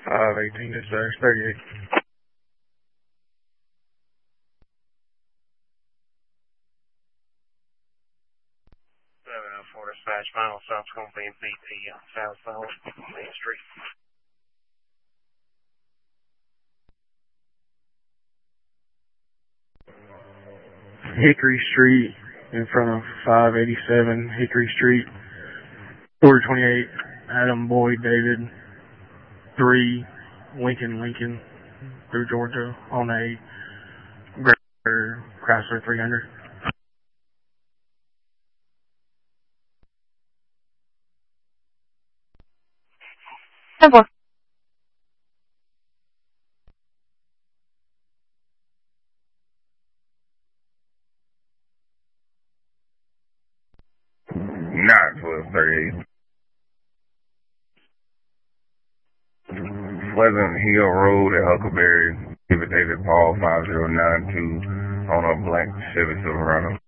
518 dispatch 38. 704 dispatch, final stop's going to be in BT on southbound Main Street. Hickory Street in front of 587 Hickory Street, Order 28, Adam Boyd David, 3, Lincoln through Georgia on a Chrysler 300. Simple. Not 1238. Pleasant Hill Road at Huckleberry, David Paul 5092 on a black Chevy Silverado.